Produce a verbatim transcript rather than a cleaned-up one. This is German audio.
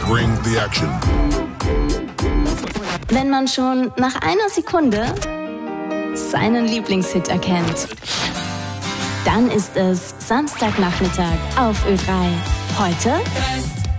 bring the action. Wenn man schon nach einer Sekunde seinen Lieblingshit erkennt, dann ist es Samstagnachmittag auf Ö drei. Heute